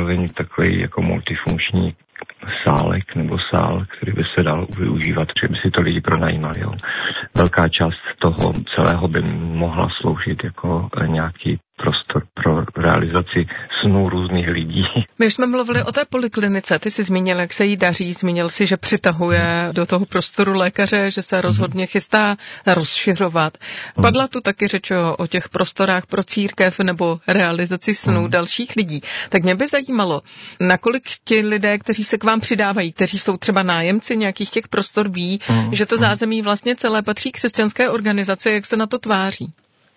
zároveň takový jako multifunkční sálek nebo sál, který by se dal využívat, že by si to lidi pronajímali. Jo. Velká část toho celého by mohla sloužit jako nějaký prostor pro realizaci snů různých lidí. My jsme mluvili o té poliklinice, ty jsi zmínil, jak se jí daří, zmínil si, že přitahuje do toho prostoru lékaře, že se rozhodně chystá rozšiřovat. Padla tu taky řeč o těch prostorách pro církev nebo realizaci snů dalších lidí. Tak mě by zajímalo, nakolik ti lidé, kteří se k vám přidávají, kteří jsou třeba nájemci nějakých těch prostor, ví, že to zázemí vlastně celé patří křesťanské organizaci, jak se na to tváří?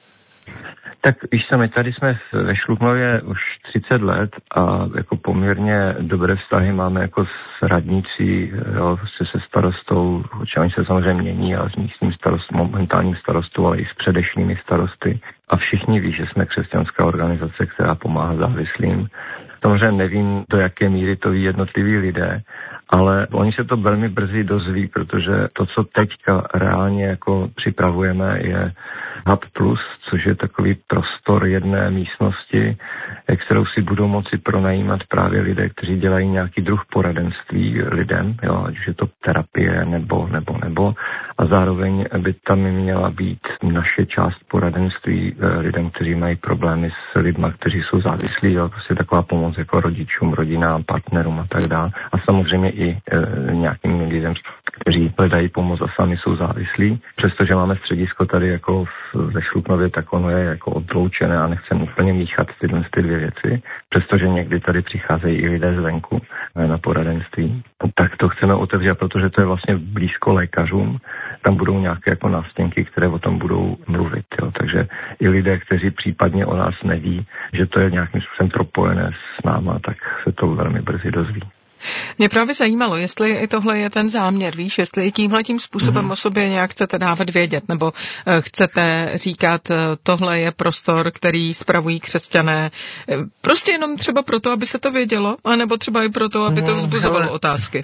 Tak víš co, my tady jsme ve Šluknově už 30 let a jako poměrně dobré vztahy máme jako s radnicí, jo, se starostou, oni se samozřejmě mění, ale s místním momentálním starostou, ale i s předešlými starosty. A všichni ví, že jsme křesťanská organizace, která pomáhá závislým. Samozřejmě nevím, do jaké míry to ví jednotliví lidé, ale oni se to velmi brzy dozví, protože to, co teďka reálně jako připravujeme, je Hub Plus, což je takový prostor jedné místnosti, kterou si budou moci pronajímat právě lidé, kteří dělají nějaký druh poradenství lidem, jo, ať už je to terapie nebo. A zároveň by tam měla být naše část poradenství lidem, kteří mají problémy s lidma, kteří jsou závislí, jo, prostě taková pomoc jako rodičům, rodinám, partnerům a tak dále. A samozřejmě i nějakým lidem, kteří hledají pomoc a sami jsou závislí. Přestože máme středisko tady jako ve Šluknově, tak ono je jako odloučené a nechceme úplně míchat tyhle dvě věci. Přestože někdy tady přicházejí i lidé zvenku na poradenství. Tak to chceme otevřít, protože to je vlastně blízko lékařům. Tam budou nějaké jako nástěnky, které o tom budou mluvit. Jo. Takže i lidé, kteří případně o nás neví, že to je nějakým způsobem propojené s náma, tak se to velmi brzy dozví. Mě právě zajímalo, jestli i tohle je ten záměr, víš, jestli i tímhletím způsobem o sobě nějak chcete dávat vědět, nebo chcete říkat, tohle je prostor, který spravují křesťané, prostě jenom třeba proto, aby se to vědělo, anebo třeba i proto, aby to vzbuzovalo otázky.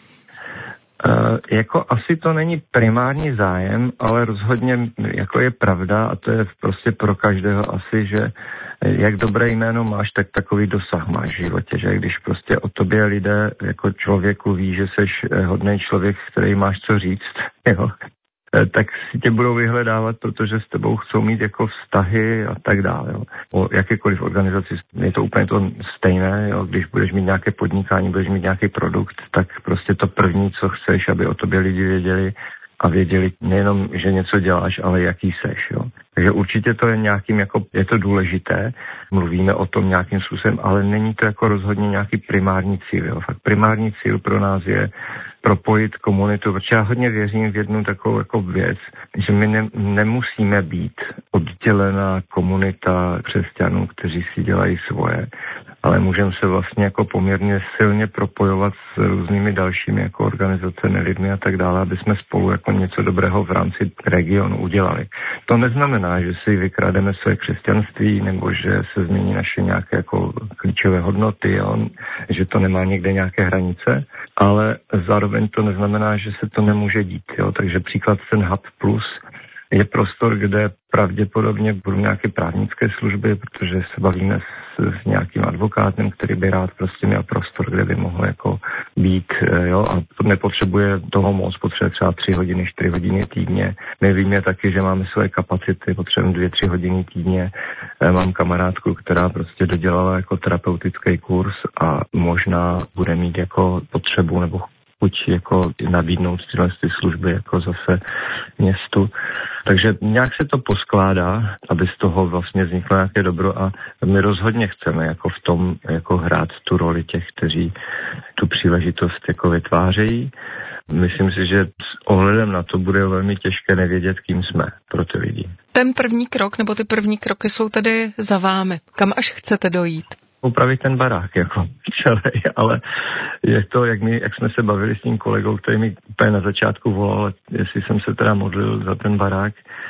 Jako asi to není primární zájem, ale rozhodně jako je pravda a to je prostě pro každého asi, že jak dobré jméno máš, tak takový dosah máš v životě, že když prostě o tobě lidé jako člověku ví, že seš hodnej člověk, který máš co říct, jo, tak si tě budou vyhledávat, protože s tebou chcou mít jako vztahy a tak dále. Jo. O jakékoliv organizaci je to úplně to stejné, jo. Když budeš mít nějaké podnikání, budeš mít nějaký produkt, tak prostě to první, co chceš, aby o tobě lidi věděli a věděli nejenom, že něco děláš, ale jaký seš. Jo. Takže určitě to je nějakým, jako je to důležité, mluvíme o tom nějakým způsobem, ale není to jako rozhodně nějaký primární cíl. Jo. Fakt primární cíl pro nás je propojit komunitu, protože já hodně věřím v jednu takovou jako věc, že my nemusíme být oddělená komunita křesťanů, kteří si dělají svoje, ale můžeme se vlastně jako poměrně silně propojovat s různými dalšími jako organizacemi, lidmi a tak dále, aby jsme spolu jako něco dobrého v rámci regionu udělali. To neznamená, že si vykrademe své křesťanství nebo že se změní naše nějaké jako klíčové hodnoty, jo? Že to nemá někde nějaké hranice, ale zároveň to neznamená, že se to nemůže dít. Jo? Takže příklad ten Hub Plus je prostor, kde pravděpodobně budou nějaké právnické služby, protože se bavíme s nějakým advokátem, který by rád prostě měl prostor, kde by mohl jako být, jo, a to nepotřebuje toho moc, potřebuje třeba 3 hodiny, 4 hodiny týdně. My víme taky, že máme své kapacity, potřebujeme 2-3 hodiny týdně. Mám kamarádku, která prostě dodělala jako terapeutický kurz a možná bude mít jako potřebu nebo chuť jako nabídnout tyhle služby jako zase městu. Takže nějak se to poskládá, aby z toho vlastně vzniklo nějaké dobro a my rozhodně chceme jako v tom jako hrát tu roli těch, kteří tu příležitost jako vytvářejí. Myslím si, že s ohledem na to bude velmi těžké nevědět, kým jsme pro ty lidi. Ten první krok nebo ty první kroky jsou tedy za vámi. Kam až chcete dojít? Upravit ten barák, jako celý, ale je to, jak jsme se bavili s tím kolegou, který mi úplně na začátku volal, jestli jsem se teda modlil za ten barák.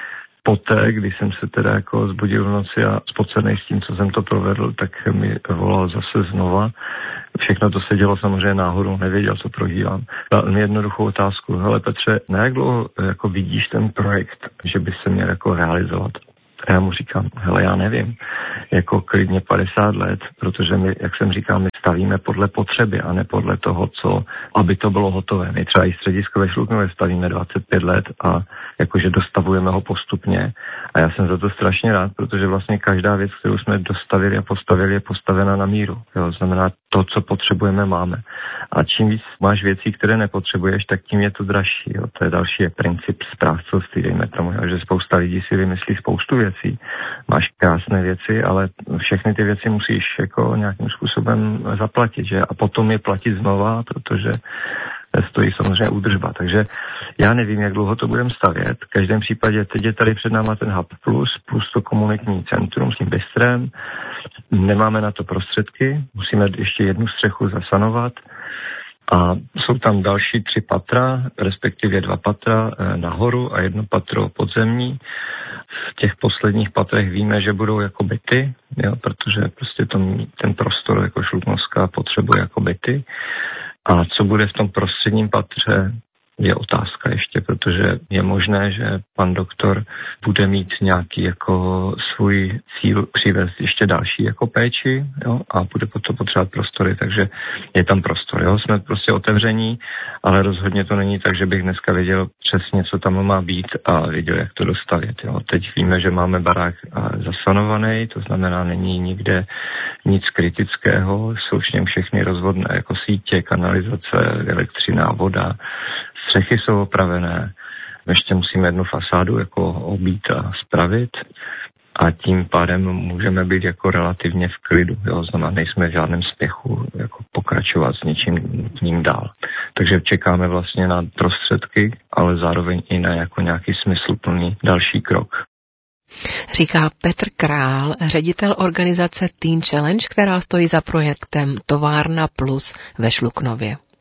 Poté, když jsem se teda jako zbudil v noci a spocenej s tím, co jsem to provedl, tak mi volal zase znova. Všechno to se dělo samozřejmě náhodou, nevěděl, co prožívám. Dal mi jednoduchou otázku, hele Petře, na jak dlouho jako vidíš ten projekt, že by se měl jako realizovat? A já mu říkám, hele, já nevím, jako klidně 50 let, protože my, jak jsem říkal, my stavíme podle potřeby a ne podle toho, aby to bylo hotové. My třeba i středisko ve Šluknově stavíme 25 let a jakože dostavujeme ho postupně a já jsem za to strašně rád, protože vlastně každá věc, kterou jsme dostavili a postavili, je postavena na míru. Jo? Znamená, to, co potřebujeme, máme. A čím víc máš věcí, které nepotřebuješ, tak tím je to dražší. Jo? To je další princip správcovství, dejme tomu, že spousta lidí si vymyslí spoustu věcí. Máš krásné věci, ale všechny ty věci musíš jako nějakým způsobem zaplatit, že? A potom je platit znova, protože stojí samozřejmě údržba. Takže já nevím, jak dlouho to budeme stavět. V každém případě teď je tady před náma ten Hub plus to komunitní centrum s tím bistrem. Nemáme na to prostředky, musíme ještě jednu střechu zasanovat a jsou tam další 3 patra, respektive 2 patra nahoru a 1 patro podzemní. V těch posledních patrech víme, že budou jako byty, jo, protože prostě ten prostor jako Šluknovská potřebuje jako byty. A co bude v tom prostředním patře, je otázka ještě, protože je možné, že pan doktor bude mít nějaký jako svůj cíl přivést ještě další jako péči, jo, a bude potom potřebovat prostory, takže je tam prostor, jo, jsme prostě otevření, ale rozhodně to není tak, že bych dneska věděl přesně, co tam má být a věděl, jak to dostavět, jo. Teď víme, že máme barák zasanovaný, to znamená, není nikde nic kritického, jsou s ním všechny rozvodné jako sítě, kanalizace, elektřina, voda, střechy jsou opravené, ještě musíme jednu fasádu jako obít a spravit a tím pádem můžeme být jako relativně v klidu, jo, znamená, nejsme v žádném spěchu jako pokračovat s něčím ním dál. Takže čekáme vlastně na prostředky, ale zároveň i na jako nějaký smysluplný další krok. Říká Petr Král, ředitel organizace Teen Challenge, která stojí za projektem Továrna Plus ve Šluknově.